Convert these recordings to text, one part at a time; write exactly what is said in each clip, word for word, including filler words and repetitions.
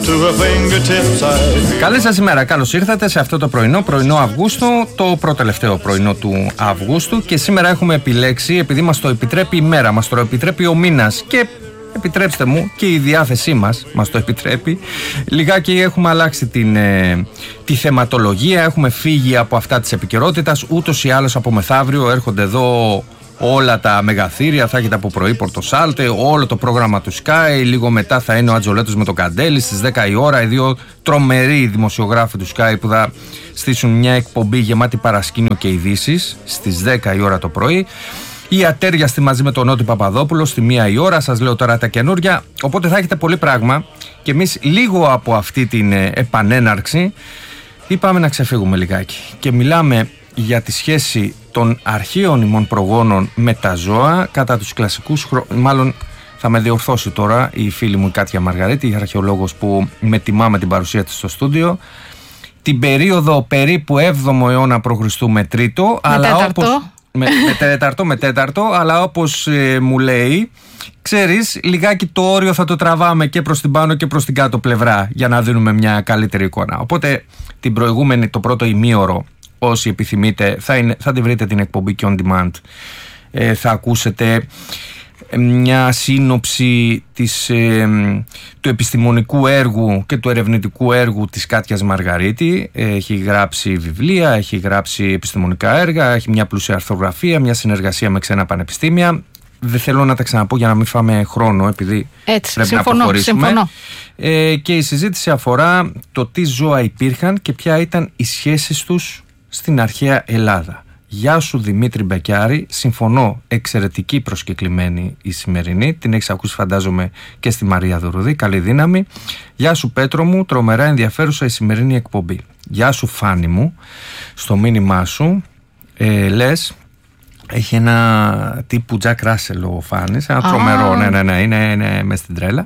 Καλή σας ημέρα, καλώς ήρθατε σε αυτό το πρωινό, πρωινό Αυγούστου, το πρώτο τελευταίο πρωινό του Αυγούστου. Και σήμερα έχουμε επιλέξει, επειδή μας το επιτρέπει η μέρα, μας το επιτρέπει ο μήνας και επιτρέψτε μου και η διάθεσή μας μας το επιτρέπει, λιγάκι έχουμε αλλάξει την, ε, τη θεματολογία, έχουμε φύγει από αυτά της επικαιρότητας. Ούτως ή άλλως από μεθαύριο έρχονται εδώ όλα τα μεγαθύρια, θα έχετε από πρωί Πορτοσάλτε, όλο το πρόγραμμα του Sky. Λίγο μετά θα είναι ο Ατζολέτος με τον Καντέλη στις δέκα η ώρα. Οι δύο τρομεροί δημοσιογράφοι του Sky που θα στήσουν μια εκπομπή γεμάτη παρασκήνιο και ειδήσεις στις δέκα η ώρα το πρωί. Η Ατέριαστη μαζί με τον Νότι Παπαδόπουλο στη μία η ώρα. Σας λέω τώρα τα καινούρια. Οπότε θα έχετε πολύ πράγμα. Και εμείς λίγο από αυτή την επανέναρξη είπαμε να ξεφύγουμε λιγάκι. Και μιλάμε για τη σχέση των αρχαίων ημών προγόνων με τα ζώα κατά τους κλασικούς χρο... Μάλλον θα με διορθώσει τώρα η φίλη μου η Κάτια Μαργαρίτη, η αρχαιολόγος που με τιμά με την παρουσία της στο στούντιο. Την περίοδο περίπου έβδομο αιώνα π.Χ. με τρίτο, με αλλά τέταρτο. όπως... με, με τέταρτο, με τέταρτο, αλλά όπως ε, μου λέει, ξέρεις, λιγάκι το όριο θα το τραβάμε και προς την πάνω και προς την κάτω πλευρά για να δίνουμε μια καλύτερη εικόνα. Οπότε την προηγούμενη, το πρώτο ημίωρο, όσοι επιθυμείτε, θα, είναι, θα τη βρείτε την εκπομπή και on demand. Ε, θα ακούσετε μια σύνοψη της, ε, του επιστημονικού έργου και του ερευνητικού έργου της Κάτιας Μαργαρίτη. Έχει γράψει βιβλία, έχει γράψει επιστημονικά έργα, έχει μια πλούσια αρθρογραφία, μια συνεργασία με ξένα πανεπιστήμια. Δεν θέλω να τα ξαναπώ για να μην φάμε χρόνο, επειδή έτσι, πρέπει συμφωνώ, να προχωρήσουμε. Συμφωνώ. Ε, και η συζήτηση αφορά το τι ζώα υπήρχαν και ποια ήταν οι σχέσεις τους στην αρχαία Ελλάδα. Γεια σου Δημήτρη Μπεκιάρη, συμφωνώ, εξαιρετική προσκεκλημένη η σημερινή, την έχεις ακούσει φαντάζομαι και στη Μαρία Δουρουδή, καλή δύναμη. Γεια σου Πέτρο μου, τρομερά ενδιαφέρουσα η σημερινή εκπομπή. Γεια σου Φάνη μου, στο μήνυμά σου ε, λες, έχει ένα τύπου Τζακ Ράσελ ο Φάνης, ένα ah. τρομερό, ναι ναι ναι, είναι, είναι μες στην τρέλα.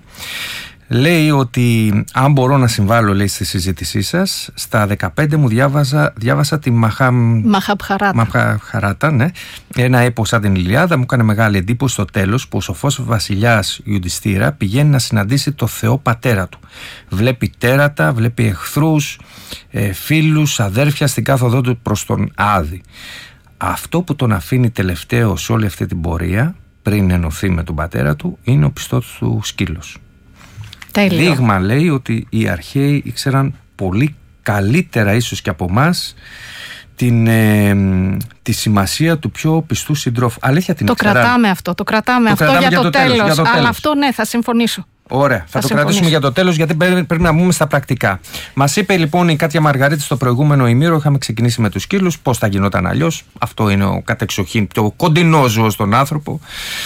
Λέει ότι αν μπορώ να συμβάλλω, λέει, στη συζήτησή σας, στα δεκαπέντε μου διάβαζα, διάβασα τη Μαχαμ... Μαχαμπχαράτα. Μαχαμπχαράτα, ναι. Ένα έπος σαν την Ηλιάδα. Μου έκανε μεγάλη εντύπωση στο τέλος που ο σοφός βασιλιάς Ιουδιστήρα πηγαίνει να συναντήσει το Θεό πατέρα του. Βλέπει τέρατα, βλέπει εχθρούς, ε, φίλους, αδέρφια στην κάθοδό του προς τον Άδη. Αυτό που τον αφήνει τελευταίο σε όλη αυτή την πορεία, πριν ενωθεί με τον πατέρα του, είναι ο πιστός του σκύλος. Τέλειο. Δείγμα, λέει, ότι οι αρχαίοι ήξεραν πολύ καλύτερα ίσως και από εμάς την, ε, τη σημασία του πιο πιστού συντρόφου. Αλήθεια την Το ήξεραν. κρατάμε αυτό, το κρατάμε, το αυτό κρατάμε για, για το, το τέλος, τέλος. για το Αλλά τέλος. αυτό ναι, θα συμφωνήσω. Ωραία, θα, θα το συμφωνήσω. Κρατήσουμε για το τέλος, γιατί πρέπει να μπούμε στα πρακτικά. Μας είπε λοιπόν η Κάτια Μαργαρίτη στο προηγούμενο ημίρο, είχαμε ξεκινήσει με τους σκύλους, πώς θα γινόταν αλλιώς. Αυτό είναι ο κατεξοχήν πιο κοντινό ζώο στον άνθρωπο.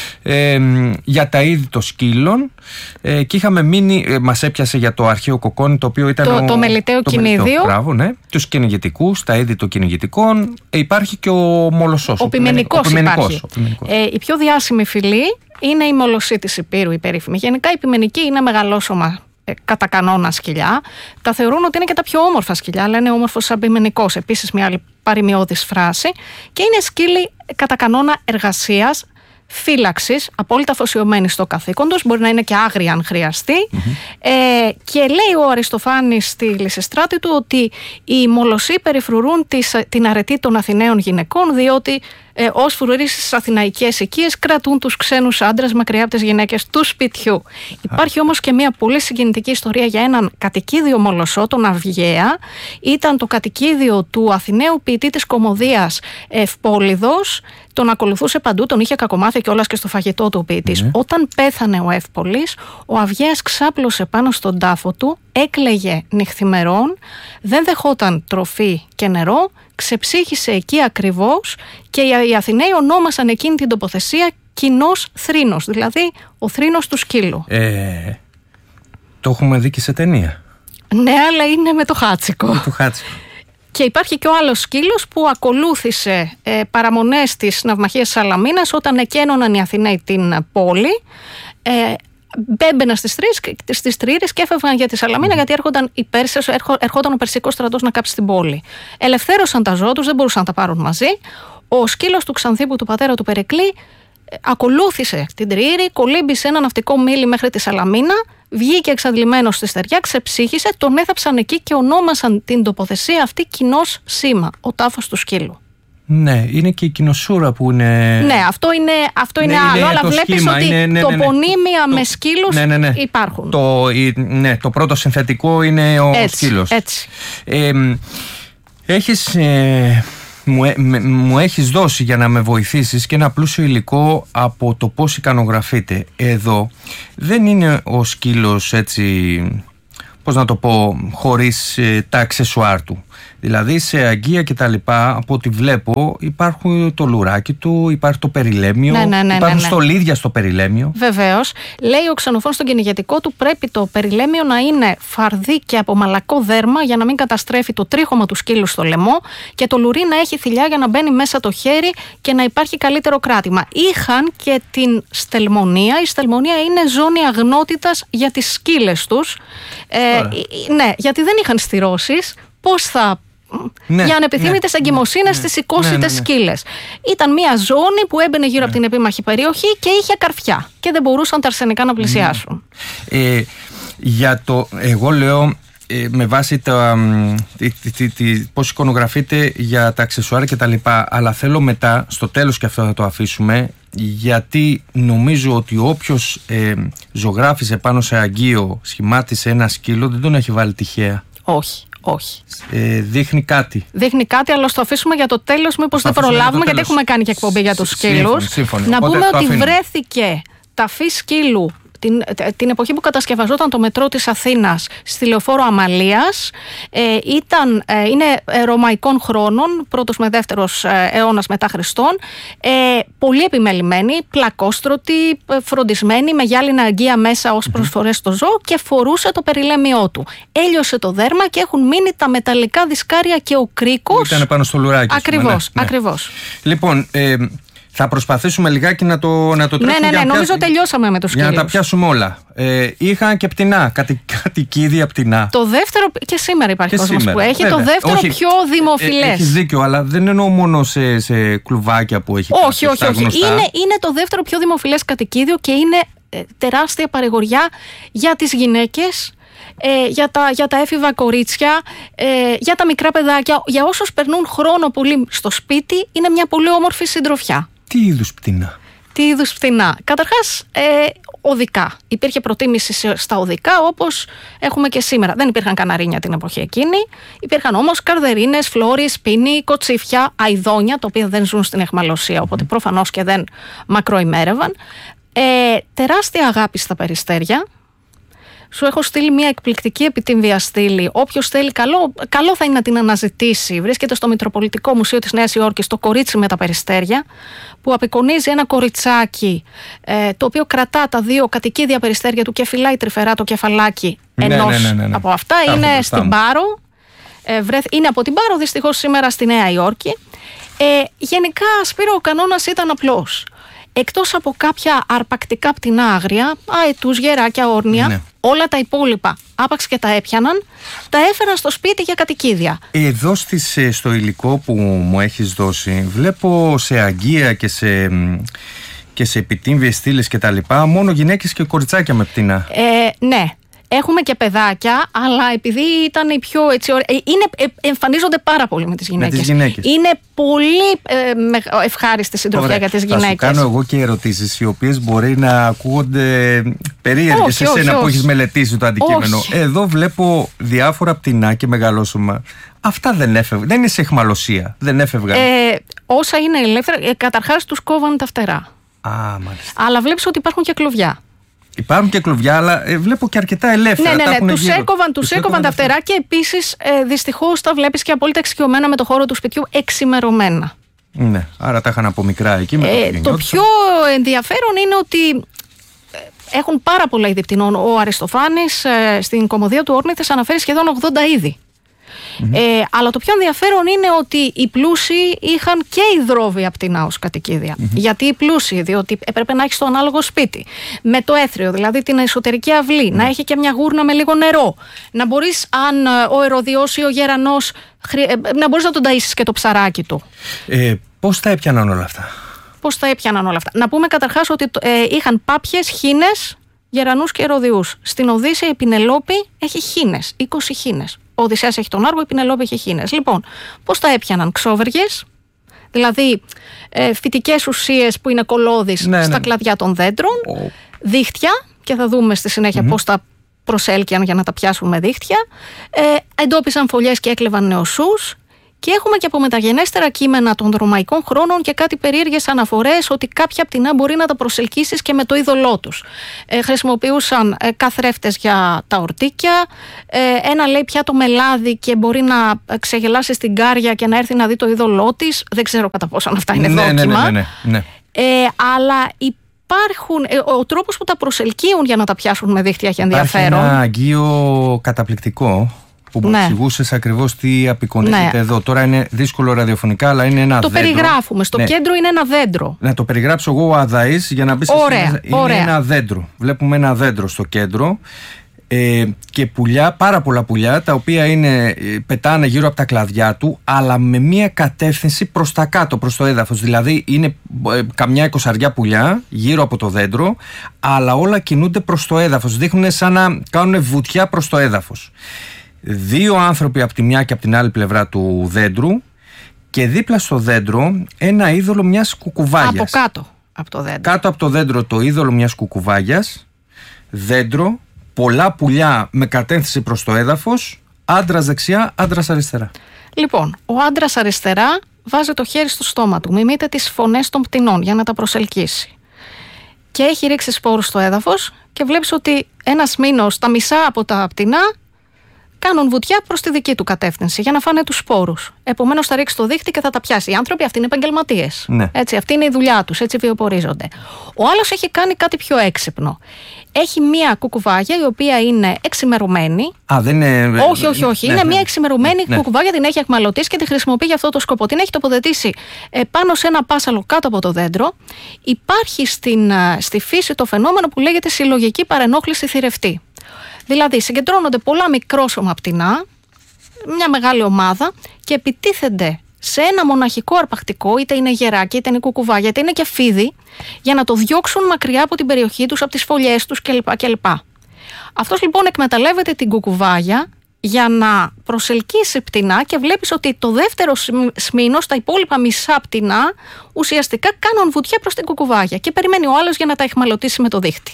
Ε, για τα είδη των σκύλων. Ε, και είχαμε μείνει, ε, μας έπιασε για το αρχαίο κοκόνι, το οποίο ήταν. Το, ο, το μελιτέο κυνηγητικό. Μπράβο, ναι. Τους κυνηγητικούς, τα είδη των κυνηγητικών. Ε, υπάρχει και ο μολοσσός. Ο πιμενικός υπάρχει. Ο ε, η πιο διάσημη φυλή είναι η μολοσσή της Υπήρου, η περίφημη. Γενικά η πιμενική είναι μεγαλόσωμα ε, κατά κανόνα σκυλιά. Τα θεωρούν ότι είναι και τα πιο όμορφα σκυλιά, λένε όμορφος σαν πιμενικός. Επίσης μια άλλη παροιμιώδης φράση. Και είναι σκύλοι κατά κανόνα εργασίας, φύλαξης, απόλυτα αφοσιωμένοι στο καθήκον τους, μπορεί να είναι και άγρια αν χρειαστεί. Mm-hmm. Ε, και λέει ο Αριστοφάνης στη Λυσιστράτη του ότι οι μολοσσοί περιφρουρούν τις, την αρετή των Αθηναίων γυναικών, διότι ε, ως φρουρείς στις αθηναϊκές οικίες κρατούν τους ξένους άντρες μακριά από τις γυναίκες του σπιτιού. Ah. Υπάρχει όμως και μια πολύ συγκινητική ιστορία για έναν κατοικίδιο μολοσσό, τον Αυγαία. Ήταν το κατοικίδιο του Αθηναίου ποιητή της κωμωδίας Ευπόλυδος. Τον ακολουθούσε παντού, τον είχε κακομάθει κιόλας και στο φαγητό του ο ποιητής. Mm. Όταν πέθανε ο Εύπολης, ο Αυγαίας ξάπλωσε πάνω στον τάφο του, έκλαιγε νυχθημερών, δεν δεχόταν τροφή και νερό, ξεψύχησε εκεί ακριβώς και οι Αθηναίοι ονόμασαν εκείνη την τοποθεσία κοινός θρήνος, δηλαδή ο θρήνος του σκύλου. Ε, το έχουμε δει και σε ταινία. Ναι, αλλά είναι με το χάτσικο. Με το χάτσικο. Και υπάρχει και ο άλλος σκύλος που ακολούθησε ε, παραμονές της ναυμαχίας Σαλαμίνας όταν εκένωναν οι Αθηναίοι την πόλη. Ε, Μπέμπαιναν στις, στις τρύρες και έφευγαν για τη Σαλαμίνα, mm. γιατί έρχονταν, οι Πέρσες, έρχο, ερχόταν ο Περσικός στρατός να κάψει την πόλη. Ελευθέρωσαν τα ζώα τους, δεν μπορούσαν να τα πάρουν μαζί. Ο σκύλος του Ξανθίπου, του πατέρα του Περικλή, ακολούθησε την Τριήρη, κολύμπησε ένα ναυτικό μίλι μέχρι τη Σαλαμίνα, βγήκε εξαντλημένος στη στεριά, ξεψύχησε, τον έθαψαν εκεί και ονόμασαν την τοποθεσία αυτή κοινός σήμα, ο τάφος του σκύλου. Ναι, είναι και η κοινοσούρα που είναι. Ναι, αυτό είναι, αυτό είναι ναι, άλλο, είναι αλλά βλέπεις ότι είναι, ναι, ναι, ναι. τοπονύμια το, με σκύλους ναι, ναι, ναι. υπάρχουν. Το, ναι, το πρώτο συνθετικό είναι ο έτσι, σκύλος. Έτσι. Ε, έχεις, ε, μου, με, μου έχεις δώσει για να με βοηθήσεις και ένα πλούσιο υλικό από το πώς ικανογραφείται. Εδώ δεν είναι ο σκύλος έτσι, πώς να το πω, χωρίς ε, τα αξεσουάρ του. Δηλαδή σε αγγεία και τα λοιπά, από ό,τι βλέπω, υπάρχουν το λουράκι του, υπάρχει το περιλέμιο, ναι, ναι, ναι, υπάρχουν ναι, ναι. στολίδια στο περιλέμιο. Βεβαίως. Λέει ο Ξενοφών στον κυνηγετικό του, πρέπει το περιλέμιο να είναι φαρδί και από μαλακό δέρμα για να μην καταστρέφει το τρίχωμα του σκύλου στο λαιμό και το λουρί να έχει θηλιά για να μπαίνει μέσα το χέρι και να υπάρχει καλύτερο κράτημα. Είχαν και την στελμονία. Η στελμονία είναι ζώνη αγνότητας για τις σκύλες τους. Ε, ναι, γιατί δεν είχαν στηρώσεις. Πώς θα. Ναι, για ανεπιθύμητες ναι, εγκυμοσύνες ναι, τις σηκώσει ναι, ναι, ναι. σκύλες. Ήταν μια ζώνη που έμπαινε γύρω ναι. από την επίμαχη περιοχή και είχε καρφιά και δεν μπορούσαν τα αρσενικά να πλησιάσουν. Ναι. Ε, για το, εγώ λέω ε, με βάση τα, τη, τη, τη, τη, πώς εικονογραφείται για τα αξεσουάρ και τα λοιπά, αλλά θέλω μετά στο τέλος και αυτό θα το αφήσουμε, γιατί νομίζω ότι όποιος ε, ζωγράφιζε πάνω σε αγγείο, σχημάτισε ένα σκύλο, δεν τον έχει βάλει τυχαία. Όχι. Όχι. Ε, δείχνει κάτι. Δείχνει κάτι, αλλά στο αφήσουμε για το τέλος, μήπως δεν προλάβουμε, γιατί έχουμε κάνει και εκπομπή για τους σκύλους. Σύμφωνοι. Να Οπότε πούμε ότι αφήνουμε. Βρέθηκε ταφή σκύλου την, την εποχή που κατασκευαζόταν το μετρό της Αθήνας στη λεωφόρο Αμαλίας. Ε, ήταν, ε, είναι ρωμαϊκών χρόνων, πρώτος με δεύτερος ε, αιώνας μετά Χριστόν. Ε, πολύ επιμελημένη, πλακόστρωτη, φροντισμένη, με γυάλινα αγγεία μέσα ως προσφορές στο ζώο και φορούσε το περιλέμιό του. Έλειωσε το δέρμα και έχουν μείνει τα μεταλλικά δισκάρια και ο κρίκος. Ήταν πάνω στο λουράκι. Ακριβώς, ναι, ναι. ακριβώς. Λοιπόν, ε, θα προσπαθήσουμε λιγάκι να το, να το τρέξουμε. Ναι, ναι, ναι, νομίζω πιάσουμε, τελειώσαμε με τους σκύλους. Για να τα πιάσουμε όλα. Ε, είχαν και πτηνά, κατοι, κατοικίδια πτηνά. Το δεύτερο, και σήμερα υπάρχει και κόσμος σήμερα, που έχει, βέβαια. Το δεύτερο όχι, πιο δημοφιλές. Ε, έχεις δίκιο, αλλά δεν εννοώ μόνο σε, σε κλουβάκια που έχει. Όχι, όχι, όχι. Είναι, είναι το δεύτερο πιο δημοφιλές κατοικίδιο και είναι ε, τεράστια παρηγοριά για τις γυναίκες. Ε, για, τα, για τα έφηβα κορίτσια, ε, για τα μικρά παιδάκια, για όσους περνούν χρόνο πολύ στο σπίτι, είναι μια πολύ όμορφη συντροφιά. Τι είδους πτηνά? Τι είδους πτηνά? Καταρχάς, ε, οδικά. Υπήρχε προτίμηση στα οδικά, όπως έχουμε και σήμερα. Δεν υπήρχαν καναρίνια την εποχή εκείνη. Υπήρχαν όμως καρδερίνες, φλόρις, πίνι, κοτσίφια, αηδόνια, τα οποία δεν ζουν στην αιχμαλωσία, οπότε προφανώς και δεν μακροημέρευαν. Ε, τεράστια αγάπη στα περιστέρια. Σου έχω στείλει μια εκπληκτική επιτύμβια στήλη. Όποιος θέλει, καλό, καλό θα είναι να την αναζητήσει. Βρίσκεται στο Μητροπολιτικό Μουσείο της Νέας Υόρκης το κορίτσι με τα περιστέρια, που απεικονίζει ένα κοριτσάκι ε, το οποίο κρατά τα δύο κατοικίδια περιστέρια του και φυλάει τρυφερά το κεφαλάκι ναι, ενός ναι, ναι, ναι, ναι. από αυτά. Κάμε είναι στην Πάρο. Ε, βρεθ, είναι από την Πάρο, δυστυχώς σήμερα στη Νέα Υόρκη. Ε, γενικά, Σπύρο, ο κανόνας ήταν απλός. Εκτός από κάποια αρπακτικά πτηνά άγρια, αετούς, γεράκια, όρνια, ναι. όλα τα υπόλοιπα, άπαξ και τα έπιαναν, τα έφεραν στο σπίτι για κατοικίδια. Εδώ στις, στο υλικό που μου έχεις δώσει, βλέπω σε αγγεία και σε, και σε επιτύμβιες στήλες και τα λοιπά, μόνο γυναίκες και κοριτσάκια με πτηνά. Ε, ναι. Έχουμε και παιδάκια, αλλά επειδή ήταν οι πιο έτσι, είναι, εμφανίζονται πάρα πολύ με τις γυναίκες. Με τις γυναίκες. Είναι πολύ ε, ευχάριστη συντροφιά για τις γυναίκες. Θα σου κάνω εγώ και ερωτήσεις οι οποίες μπορεί να ακούγονται περίεργες σε σένα που έχεις μελετήσει το αντικείμενο. Όχι. Εδώ βλέπω διάφορα πτηνά και μεγαλόσωμα. Αυτά δεν έφευγαν. Δεν είναι σε αιχμαλωσία. Δεν έφευγαν. Ε, όσα είναι ελεύθερα, ε, καταρχάς τους κόβαν τα φτερά. Α, μάλιστα. Αλλά βλέπεις ότι υπάρχουν και κλωβιά. Υπάρχουν και κλωβιά, αλλά ε, βλέπω και αρκετά ελεύθερα. Ναι, ναι, ναι. Τους έκοβαν, τους έκοβαν τα φτερά και επίσης ε, δυστυχώς τα βλέπεις και απόλυτα εξοικειωμένα με το χώρο του σπιτιού εξημερωμένα. Ναι, άρα τα είχαν από μικρά εκεί. Με ε, το, το πιο ενδιαφέρον είναι ότι έχουν πάρα πολλά είδη πτηνών. Ο Αριστοφάνης ε, στην κωμωδία του Όρνηθες αναφέρει σχεδόν ογδόντα είδη. Mm-hmm. Ε, αλλά το πιο ενδιαφέρον είναι ότι οι πλούσιοι είχαν και υδρόβια πτηνά ως κατοικίδια. Mm-hmm. Γιατί οι πλούσιοι, διότι έπρεπε να έχει το ανάλογο σπίτι, με το έθριο, δηλαδή την εσωτερική αυλή, mm-hmm. να έχει και μια γούρνα με λίγο νερό. Να μπορείς, αν ο ερωδιός ή ο γερανός, να μπορείς να τον ταΐσεις και το ψαράκι του. Ε, πώς τα έπιαναν όλα αυτά? πώς τα έπιαναν όλα αυτά. Να πούμε καταρχάς ότι ε, είχαν πάπιες, χήνες, γερανούς και ερωδιούς. Στην Οδύσσεια η Πινελόπη έχει χήνες, είκοσι χήνες. Ο Οδυσσέας έχει τον Άργο, η Πινελόπη έχει χήνες. Λοιπόν, πώς τα έπιαναν? Ξόβεργες, δηλαδή ε, φυτικές ουσίες που είναι κολώδεις ναι, στα ναι. κλαδιά των δέντρων, oh. δίχτυα, και θα δούμε στη συνέχεια mm-hmm. πώς τα προσέλκυαν για να τα πιάσουν με δίχτυα, ε, εντόπισαν φωλιές και έκλεβαν νεοσούς. Και έχουμε και από μεταγενέστερα κείμενα των ρωμαϊκών χρόνων και κάτι περίεργες αναφορές ότι κάποια πτηνά μπορεί να τα προσελκύσεις και με το είδωλό τους. Ε, χρησιμοποιούσαν ε, καθρέφτες για τα ορτίκια, ε, ένα λέει πιάτο με λάδι και μπορεί να ξεγελάσει στην κάρια και να έρθει να δει το είδωλό της. Δεν ξέρω κατά πόσο αυτά είναι ναι, δόκιμα. Ναι, ναι, ναι, ναι. Ε, αλλά υπάρχουν, ε, ο τρόπος που τα προσελκύουν για να τα πιάσουν με δίχτυα έχει ενδιαφέρον. Υπάρχει ένα αγγείο καταπληκτικό που μου ναι. εξηγούσες ακριβώς τι απεικονίζεται ναι. εδώ. Τώρα είναι δύσκολο ραδιοφωνικά, αλλά είναι ένα το δέντρο. Το περιγράφουμε. Στο ναι. κέντρο είναι ένα δέντρο. Να το περιγράψω εγώ ο Αδαής για να μπεις. Ωραία, είναι ωραία. ένα δέντρο. Βλέπουμε ένα δέντρο στο κέντρο ε, και πουλιά, πάρα πολλά πουλιά, τα οποία είναι, πετάνε γύρω από τα κλαδιά του, αλλά με μια κατεύθυνση προς τα κάτω, προς το έδαφος. Δηλαδή είναι ε, καμιά εικοσαριά πουλιά γύρω από το δέντρο, αλλά όλα κινούνται προς το έδαφος. Δείχνουν σαν να κάνουν βουτιά προς το έδαφος. Δύο άνθρωποι από τη μια και από την άλλη πλευρά του δέντρου και δίπλα στο δέντρο ένα είδωλο μιας κουκουβάγιας. Από κάτω από το δέντρο. Κάτω από το δέντρο το είδωλο μιας κουκουβάγιας, δέντρο, πολλά πουλιά με κατεύθυνση προς το έδαφος, άντρας δεξιά, άντρας αριστερά. Λοιπόν, ο άντρας αριστερά βάζει το χέρι στο στόμα του, μιμείται τις φωνές των πτηνών για να τα προσελκύσει. Και έχει ρίξει σπόρους στο έδαφος και βλέπεις ότι ένας μήνος τα μισά από τα πτηνά κάνουν βουτιά προς τη δική του κατεύθυνση για να φάνε τους σπόρους. Επομένως θα ρίξει το δίχτυ και θα τα πιάσει. Οι άνθρωποι αυτοί είναι επαγγελματίες. Ναι. Έτσι, αυτή είναι η δουλειά τους, έτσι βιοπορίζονται. Ο άλλος έχει κάνει κάτι πιο έξυπνο. Έχει μία κουκουβάγια η οποία είναι εξημερωμένη. Α, δεν είναι. Όχι, όχι, όχι. Ναι, είναι ναι, μία εξημερωμένη ναι. κουκουβάγια, την έχει αχμαλωτήσει και τη χρησιμοποιεί για αυτό το σκοπό. Την έχει τοποθετήσει ε, πάνω σε ένα πάσαλο κάτω από το δέντρο. Υπάρχει στην, στη φύση το φαινόμενο που λέγεται συλλογική παρενόχληση θηρευτή. Δηλαδή συγκεντρώνονται πολλά μικρόσωμα πτηνά, μια μεγάλη ομάδα, και επιτίθενται σε ένα μοναχικό αρπακτικό, είτε είναι γεράκι, είτε είναι κουκουβάγια, είτε είναι και φίδι, για να το διώξουν μακριά από την περιοχή τους, από τις φωλιές τους κλπ. κλπ. Αυτός λοιπόν εκμεταλλεύεται την κουκουβάγια για να προσελκύσει πτηνά και βλέπεις ότι το δεύτερο σμήνος, τα υπόλοιπα μισά πτηνά ουσιαστικά κάνουν βουτιά προς την κουκουβάγια και περιμένει ο άλλος για να τα εχμαλωτήσει με το δίχτυ.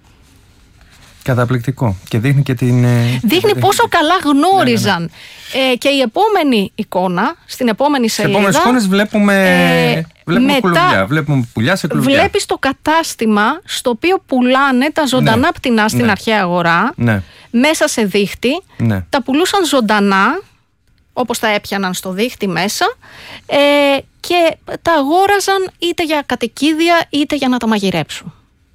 Καταπληκτικό. Και δείχνει και την. Δείχνει πόσο καλά γνώριζαν. Ναι, ναι, ναι. Ε, και η επόμενη εικόνα, στην επόμενη σελίδα. Στις επόμενες εικόνες βλέπουμε, ε, βλέπουμε μετά, κλουβιά. Βλέπουμε πουλιά σε κλουβιά. Βλέπεις το κατάστημα στο οποίο πουλάνε τα ζωντανά ναι, πτηνά στην ναι. αρχαία αγορά. Ναι. Μέσα σε δίχτυ. Ναι. Τα πουλούσαν ζωντανά, όπως τα έπιαναν στο δίχτυ μέσα. Ε, και τα αγόραζαν είτε για κατοικίδια είτε για να τα μαγειρέψουν.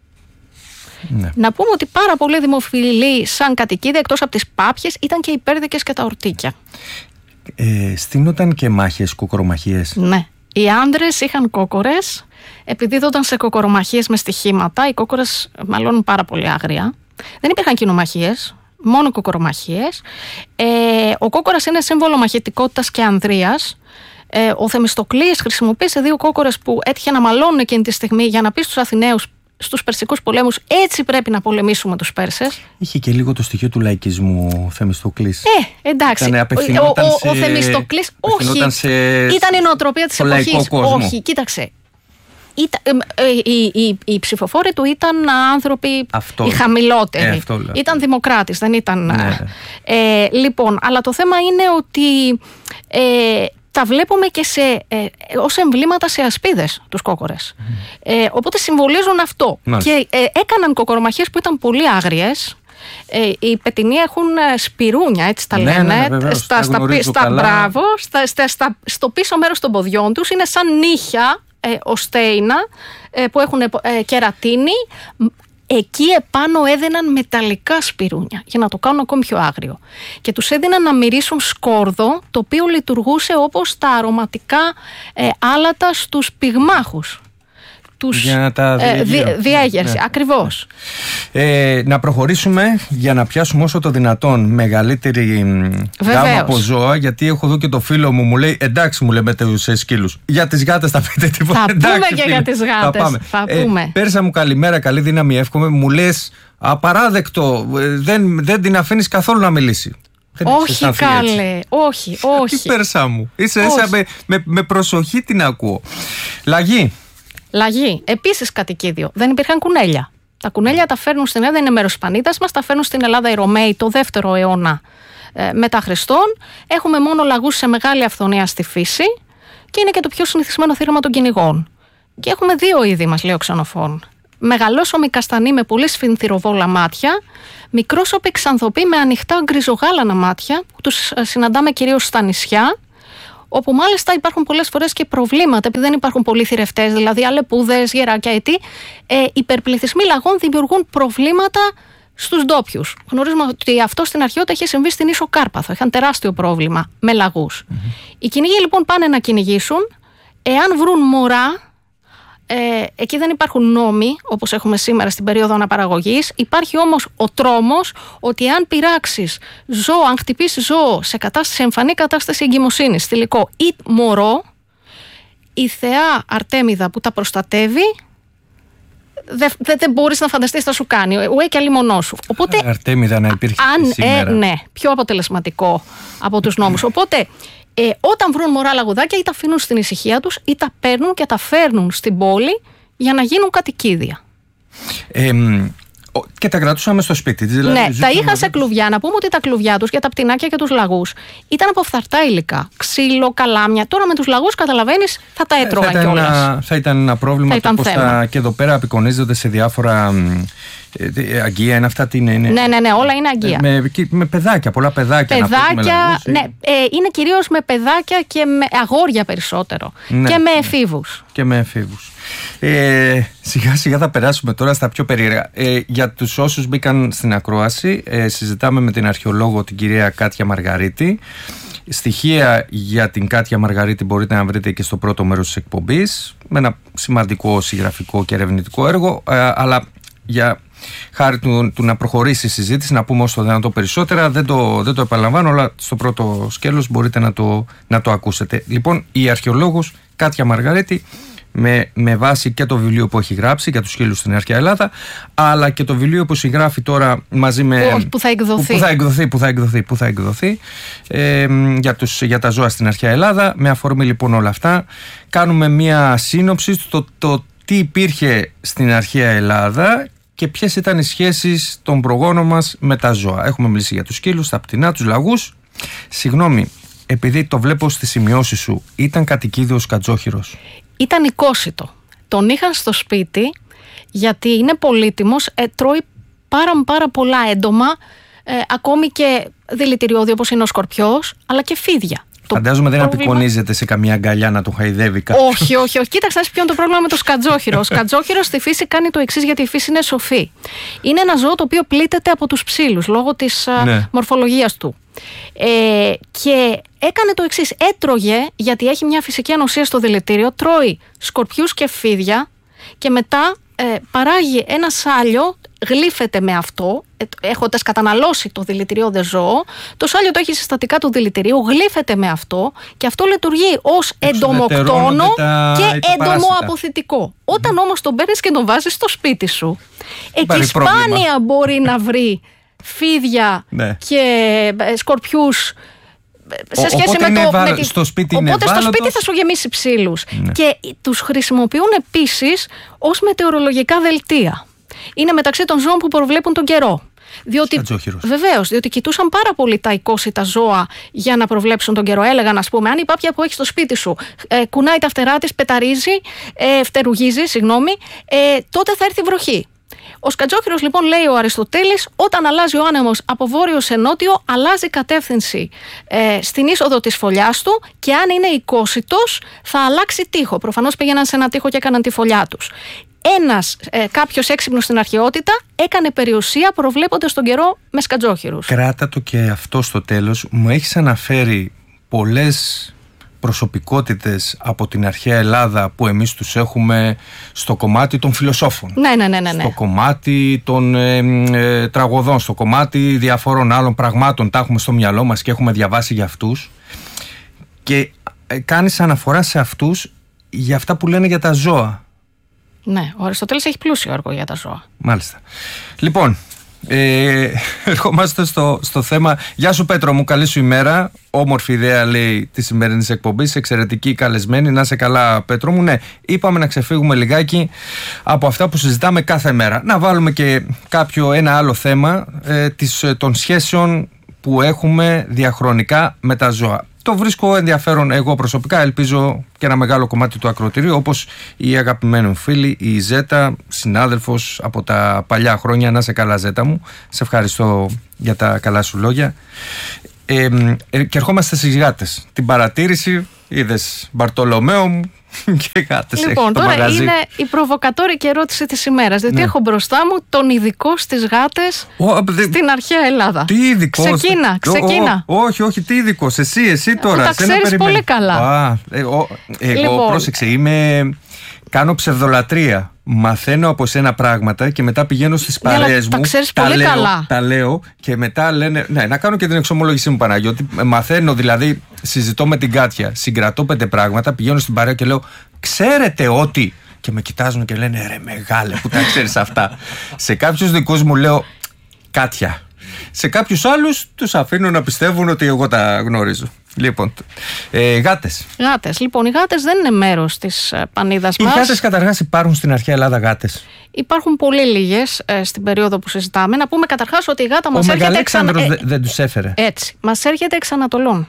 Ναι. Να πούμε ότι πάρα πολύ δημοφιλή σαν κατοικίδια, εκτός από τις πάπιες, ήταν και οι πέρδικες και τα ορτίκια. Ε, στείνονταν και μάχες, κοκορομαχίες. Ναι. Οι άντρες είχαν κόκορες, επιδίδονταν σε κοκορομαχίες με στοιχήματα. Οι κόκορες μαλώνουν πάρα πολύ άγρια. Δεν υπήρχαν κοινομαχίες, μόνο κοκορομαχίες. Ε, ο κόκορας είναι σύμβολο μαχητικότητας και ανδρείας. Ε, ο Θεμιστοκλής χρησιμοποίησε δύο κόκορες που έτυχε να μαλώνουν εκείνη τη στιγμή για να πει στους Αθηναίους, στους Περσικούς πολέμους, έτσι πρέπει να πολεμήσουμε τους Πέρσες. Είχε και λίγο το στοιχείο του λαϊκισμού ο Θεμιστοκλής. Ε, εντάξει. Ήτανε, ο, ο, ο, ο Θεμιστοκλής, όχι. Σε, ήταν η νοοτροπία της εποχής. Όχι, κοίταξε. Ήταν, ε, ε, οι, οι, οι ψηφοφόροι του ήταν άνθρωποι αυτό, οι χαμηλότεροι. Ε, αυτό, ήταν δημοκράτης, δεν ήταν. Ναι. Ε, λοιπόν, αλλά το θέμα είναι ότι. Ε, τα βλέπουμε και σε, ε, ως εμβλήματα σε ασπίδες τους κόκορες. Mm. Ε, οπότε συμβολίζουν αυτό. Μάλιστα. Και ε, έκαναν κοκορομαχίες που ήταν πολύ άγριες. Ε, οι πετεινοί έχουν σπιρούνια, έτσι τα λένε. Ναι, ναι, βεβαίως, στα, στα, στα, μπράβο, στα, στα, στα, στο πίσω μέρος των ποδιών τους είναι σαν νύχια ε, οστέινα ε, που έχουν ε, κερατίνη. Εκεί επάνω έδαιναν μεταλλικά σπιρούνια για να το κάνουν ακόμη πιο άγριο. Και τους έδιναν να μυρίσουν σκόρδο, το οποίο λειτουργούσε όπως τα αρωματικά ε, άλατα στους πυγμάχους. τους για να τα ε, δι, διέγερση. Ναι. Ακριβώς. Ε, να προχωρήσουμε για να πιάσουμε όσο το δυνατόν μεγαλύτερη γάμα από ζώα, γιατί έχω εδώ και το φίλο μου, μου λέει εντάξει, μου λέμε τους σκύλους. Για τις γάτες θα πείτε τίποτα? Θα εντάξει, πούμε και φίλε, για τις γάτες. Θα, θα ε, πούμε. Πέρσα μου καλημέρα, καλή δύναμη, εύχομαι. Μου λες απαράδεκτο, δεν, δεν την αφήνεις καθόλου να μιλήσει. Δεν όχι καλέ, όχι, όχι. Τι Πέρσα μου, είσαι έσα με, με, με προσοχή την ακούω. Λαγή. Λαγή, επίσης κατοικίδιο. Δεν υπήρχαν κουνέλια. Τα κουνέλια τα φέρνουν στην Ελλάδα, είναι μέρος της Πανίδας μας, τα φέρνουν στην Ελλάδα οι Ρωμαίοι το δεύτερο αιώνα ε, μετά Χριστόν. Έχουμε μόνο λαγούς σε μεγάλη αυθονία στη φύση και είναι και το πιο συνηθισμένο θύραμα των κυνηγών. Και έχουμε δύο είδη, μας λέει ο Ξενοφών. Μεγαλόσωμοι καστανοί με πολύ σφινθυροβόλα μάτια, μικρόσωποι ξανθοποί με ανοιχτά γκριζογάλανα μάτια, που τους συναντάμε κυρίως στα νησιά, όπου μάλιστα υπάρχουν πολλές φορές και προβλήματα, επειδή δεν υπάρχουν πολλοί θηρευτές, δηλαδή αλεπούδες, γεράκια, αιτή. Ε, υπερπληθυσμοί λαγών δημιουργούν προβλήματα στους ντόπιους. Γνωρίζουμε ότι αυτό στην αρχαιότητα είχε συμβεί στην Ίσο Κάρπαθο. Είχαν τεράστιο πρόβλημα με λαγούς. Mm-hmm. Οι κυνηγοί λοιπόν πάνε να κυνηγήσουν. Εάν βρουν μωρά, ε, εκεί δεν υπάρχουν νόμοι, όπως έχουμε σήμερα στην περίοδο αναπαραγωγής. Υπάρχει όμως ο τρόμος ότι αν πειράξεις ζώο, αν χτυπήσεις ζώο σε, κατάσταση, σε εμφανή κατάσταση εγκυμοσύνης, θηλυκό ή μωρό, η θεά Αρτέμιδα που τα προστατεύει, δεν δε, δε μπορείς να φανταστείς τι θα σου κάνει. Ουέ και αλλημονό σου. Οπότε, Αρτέμιδα να υπήρχε αν, σήμερα. Ε, ναι, πιο αποτελεσματικό από τους νόμους. Οπότε, ε, όταν βρουν μωρά λαγουδάκια, ή τα αφήνουν στην ησυχία τους, ή τα παίρνουν και τα φέρνουν στην πόλη για να γίνουν κατοικίδια. Ε, και τα κρατούσαμε στο σπίτι. Δηλαδή, ναι, τα είχαν σε κλουβιά. Να πούμε ότι τα κλουβιά τους για τα πτηνάκια και τους λαγούς ήταν από φθαρτά υλικά. Ξύλο, καλάμια. Τώρα με τους λαγούς, καταλαβαίνεις, θα τα έτρωγαν κιόλας. Θα ήταν ένα πρόβλημα. Το πώς τα, και εδώ πέρα απεικονίζονται σε διάφορα αγγεία. Είναι αυτά τι είναι, είναι. Ναι, ναι, ναι, όλα είναι αγγεία. Με, με παιδάκια, πολλά παιδάκια. Παιδάκια, λαγούς, ναι, ε, είναι κυρίως με παιδάκια και με αγόρια περισσότερο. Ναι, και με εφήβους. Και με εφήβους. Ε, σιγά σιγά θα περάσουμε τώρα στα πιο περίεργα. Ε, για τους όσους μπήκαν στην ακρόαση, ε, συζητάμε με την αρχαιολόγο την κυρία Κάτια Μαργαρίτη. Στοιχεία για την Κάτια Μαργαρίτη μπορείτε να βρείτε και στο πρώτο μέρος της εκπομπής, με ένα σημαντικό συγγραφικό και ερευνητικό έργο, ε, αλλά για χάρη του, του να προχωρήσει η συζήτηση, να πούμε όσο το δυνατό περισσότερα, δεν το, δεν το επαναλαμβάνω, αλλά στο πρώτο σκέλος μπορείτε να το, να το ακούσετε. Λοιπόν, η αρχαιολόγος Κάτια Μαργαρίτη, με, με βάση και το βιβλίο που έχει γράψει για τους σκύλους στην αρχαία Ελλάδα, αλλά και το βιβλίο που συγγράφει τώρα μαζί με... Που, που θα εκδοθεί. Που, που θα εκδοθεί, που θα εκδοθεί, που θα εκδοθεί ε, για, τους, για τα ζώα στην αρχαία Ελλάδα. Με αφορμή λοιπόν όλα αυτά, κάνουμε μία σύνοψη στο το, τι υπήρχε στην αρχαία Ελλάδα και ποιες ήταν οι σχέσεις των προγόνων μας με τα ζώα. Έχουμε μιλήσει για τους σκύλους, τα πτηνά, τους λαγούς. Συγγνώμη, επειδή το βλέπω στις σημειώσεις σου, ήταν κατοικίδιος κατζόχυρος? Ήταν οικόσιτο. Τον είχαν στο σπίτι γιατί είναι πολύτιμος, ε, τρώει πάρα πάρα πολλά έντομα, ε, ακόμη και δηλητηριώδη όπως είναι ο σκορπιός, αλλά και φίδια. Φαντάζομαι δεν πρόβλημα... απεικονίζεται σε καμία αγκαλιά να τον χαϊδεύει κάποιος. Όχι, όχι, όχι. Κοίταξε να ποιο είναι το πρόβλημα με το σκατζόχυρο. Ο σκατζόχυρος στη φύση κάνει το εξής, γιατί η φύση είναι σοφή. Είναι ένα ζώο το οποίο πλήττεται από τους ψήλους λόγω της ναι. μορφολογίας του. Ε, και έκανε το εξής. Έτρωγε, γιατί έχει μια φυσική ανοσία στο δηλητήριο, τρώει σκορπιούς και φίδια και μετά ε, παράγει ένα σάλιο, γλύφεται με αυτό, έχοντας καταναλώσει το δηλητηριώδες ζώο. Το σάλιο το έχει συστατικά του δηλητηρίου, γλύφεται με αυτό και αυτό λειτουργεί ως εντομοκτόνο και εντομοαποθητικό. Όταν όμως τον παίρνεις και τον βάζεις στο σπίτι σου, εκεί σπάνια μπορεί να βρει φίδια ναι. και σκορπιούς σε σχέση οπότε με το. Βα... Με τη... στο σπίτι Οπότε είναι στο σπίτι θα σου γεμίσει ψήλους. Ναι. Και τους χρησιμοποιούν επίσης ως μετεωρολογικά δελτία. Είναι μεταξύ των ζώων που προβλέπουν τον καιρό. Διότι, βεβαίως, διότι κοιτούσαν πάρα πολύ τα οικόσιτα ζώα για να προβλέψουν τον καιρό. Έλεγαν, ας πούμε, αν η πάπια που έχει στο σπίτι σου ε, κουνάει τα φτερά της, πεταρίζει, ε, φτερουγίζει, συγγνώμη, ε, τότε θα έρθει βροχή. Ο σκατζόχυρος, λοιπόν, λέει ο Αριστοτέλης, όταν αλλάζει ο άνεμος από βόρειο σε νότιο, αλλάζει κατεύθυνση ε, στην είσοδο της φωλιάς του και αν είναι οικόσιτος θα αλλάξει τοίχο. Προφανώς πήγαιναν σε ένα τοίχο και έκαναν τη φωλιά τους. Ένας ε, κάποιος έξυπνος στην αρχαιότητα έκανε περιουσία προβλέποντας τον καιρό με σκατζόχυρους. Κράτα το και αυτό στο τέλος. Μου έχεις αναφέρει πολλές προσωπικότητες από την αρχαία Ελλάδα που εμείς τους έχουμε στο κομμάτι των φιλοσόφων. Ναι, ναι, ναι, ναι. Στο κομμάτι των ε, ε, τραγωδών, στο κομμάτι διαφόρων άλλων πραγμάτων. Τα έχουμε στο μυαλό μας και έχουμε διαβάσει για αυτούς. Και ε, κάνεις αναφορά σε αυτούς για αυτά που λένε για τα ζώα. Ναι, ο Αριστοτέλης έχει πλούσιο έργο για τα ζώα. Μάλιστα. Λοιπόν, ε, ερχόμαστε στο, στο θέμα. Γεια σου Πέτρο μου, καλή σου ημέρα. Όμορφη ιδέα λέει τη σημερινή εκπομπή. Εξαιρετική καλεσμένη. Να είσαι καλά Πέτρο μου. Ναι, είπαμε να ξεφύγουμε λιγάκι από αυτά που συζητάμε κάθε μέρα. Να βάλουμε και κάποιο ένα άλλο θέμα ε, της, των σχέσεων που έχουμε διαχρονικά με τα ζώα. Το βρίσκω ενδιαφέρον εγώ προσωπικά, ελπίζω και ένα μεγάλο κομμάτι του ακροατηρίου, όπως η αγαπημένη μου φίλη, η Ζέτα, συνάδελφος από τα παλιά χρόνια. Να σε καλά Ζέτα μου, σε ευχαριστώ για τα καλά σου λόγια. Ε, ε, και ερχόμαστε στις γάτες. Την παρατήρηση, είδες Μπαρτολομαίο μου και γάτες. Λοιπόν, τώρα μαγαζί. Είναι η προβοκατόρικη ερώτηση της ημέρας. Διότι ναι. έχω μπροστά μου τον ειδικό στις γάτες oh, δε... στην αρχαία Ελλάδα. Τι ειδικό? Ξεκίνα, ξεκίνα. Oh, oh, όχι, όχι, τι ειδικό. Εσύ, εσύ τώρα. Τα ξέρεις πολύ καλά. Α, ε, ο, εγώ λοιπόν. πρόσεξε, είμαι... Κάνω ψευδολατρεία. Μαθαίνω από σένα πράγματα και μετά πηγαίνω στις παρέες μου. Τα ξέρεις πολύ λέω, καλά. Τα λέω και μετά λένε. Ναι, να κάνω και την εξομολόγησή μου Παναγιώτη. Μαθαίνω δηλαδή, συζητώ με την Κάτια, συγκρατώ πέντε πράγματα, πηγαίνω στην παρέα και λέω, ξέρετε ότι. Και με κοιτάζουν και λένε, ρε μεγάλε, που τα ξέρεις αυτά. Σε κάποιους δικούς μου λέω, Κάτια. Σε κάποιους άλλους τους αφήνω να πιστεύουν ότι εγώ τα γνωρίζω. Λοιπόν, ε, γάτες. Γάτες. Λοιπόν, οι γάτες δεν είναι μέρος της πανίδας μας. Οι γάτες καταρχάς υπάρχουν στην αρχαία Ελλάδα γάτες? Υπάρχουν πολύ λίγες ε, στην περίοδο που συζητάμε. Να πούμε καταρχάς ότι η γάτα μας έρχεται. Ο Μεγαλέξανδρος εξ... ε, δεν τους έφερε. Έτσι. Μας έρχεται εξ Ανατολών.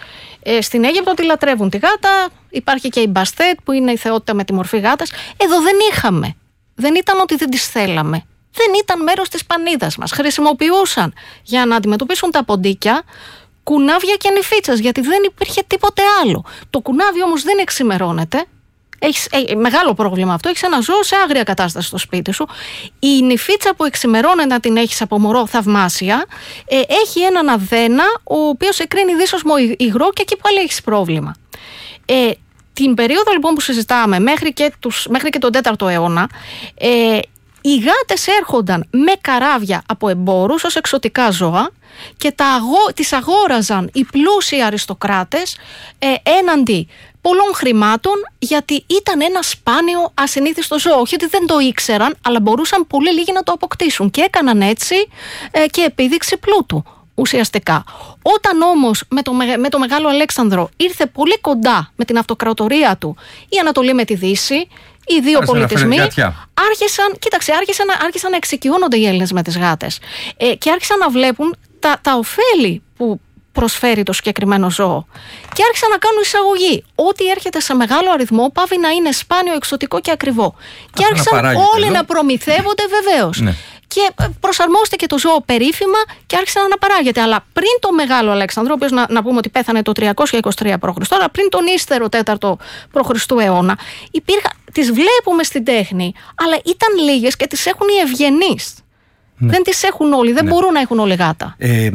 Ε, στην Αίγυπτο τη λατρεύουν τη γάτα. Υπάρχει και η Μπαστέτ που είναι η θεότητα με τη μορφή γάτας. Εδώ δεν είχαμε. Δεν ήταν ότι δεν τις θέλαμε. Δεν ήταν μέρος της πανίδας μας. Χρησιμοποιούσαν για να αντιμετωπίσουν τα ποντίκια κουνάβια και νυφίτσας, γιατί δεν υπήρχε τίποτε άλλο. Το κουνάβι όμως δεν εξημερώνεται. Έχεις, ε, μεγάλο πρόβλημα αυτό. Έχεις ένα ζώο σε άγρια κατάσταση στο σπίτι σου. Η νυφίτσα που εξημερώνεται να την έχεις από μωρό θαυμάσια, ε, έχει έναν αδένα ο οποίος εκρίνει δύσοσμο υγρό και εκεί πάλι έχεις πρόβλημα. Ε, την περίοδο λοιπόν που συζητάμε μέχρι και, τους, μέχρι και τον τέταρτο αιώνα, ε, οι γάτες έρχονταν με καράβια από εμπόρους ως εξωτικά ζώα και τα αγο... τις αγόραζαν οι πλούσιοι αριστοκράτες ε, έναντι πολλών χρημάτων, γιατί ήταν ένα σπάνιο ασυνήθιστο ζώο. Όχι ότι δεν το ήξεραν, αλλά μπορούσαν πολύ λίγοι να το αποκτήσουν και έκαναν έτσι ε, και επίδειξη πλούτου ουσιαστικά. Όταν όμως με το, με το Μεγάλο Αλέξανδρο ήρθε πολύ κοντά με την αυτοκρατορία του η Ανατολή με τη Δύση, οι δύο Άρχισαν πολιτισμοί άρχισαν, κοίταξε, άρχισαν, άρχισαν να εξοικειώνονται οι Έλληνες με τις γάτες ε, και άρχισαν να βλέπουν τα, τα ωφέλη που προσφέρει το συγκεκριμένο ζώο και άρχισαν να κάνουν εισαγωγή. Ό,τι έρχεται σε μεγάλο αριθμό πάβει να είναι σπάνιο, εξωτικό και ακριβό. Και Άχα άρχισαν να όλοι εδώ. να προμηθεύονται βεβαίως. Ναι. Και προσαρμόστηκε το ζώο περίφημα και άρχισε να αναπαράγεται. Αλλά πριν το Μεγάλο Αλέξανδρο, ο οποίος να, να πούμε ότι πέθανε το τριακόσια είκοσι τρία π.Χ., αλλά πριν τον ύστερο τέταρτο π.Χ. αιώνα, υπήρχαν, τις βλέπουμε στην τέχνη, αλλά ήταν λίγες και τις έχουν οι ευγενείς. Ναι. Δεν τις έχουν όλοι, δεν ναι. μπορούν να έχουν όλοι γάτα. Ε,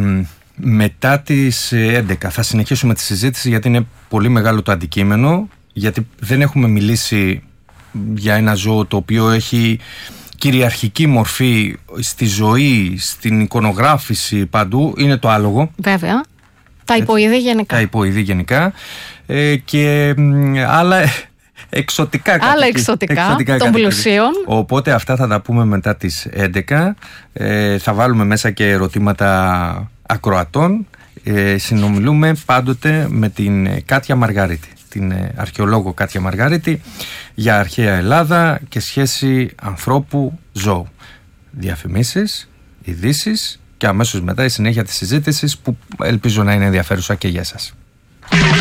μετά τις έντεκα θα συνεχίσουμε τη συζήτηση, γιατί είναι πολύ μεγάλο το αντικείμενο, γιατί δεν έχουμε μιλήσει για ένα ζώο το οποίο έχει κυριαρχική μορφή στη ζωή, στην εικονογράφηση, παντού. Είναι το άλογο. Βέβαια. Τα υποειδή γενικά. Τα υποειδή γενικά. Ε, και άλλα εξωτικά Άλλα κατοικία, εξωτικά, εξωτικά των πλουσίων. Οπότε αυτά θα τα πούμε μετά τις έντεκα. Ε, θα βάλουμε μέσα και ερωτήματα ακροατών. Ε, συνομιλούμε πάντοτε με την Κάτια Μαργαρίτη, την αρχαιολόγο Κάτια Μαργαρίτη, για αρχαία Ελλάδα και σχέση ανθρώπου ζώου. Διαφημίσεις, ειδήσεις και αμέσως μετά η συνέχεια της συζήτησης, που ελπίζω να είναι ενδιαφέρουσα και για σας.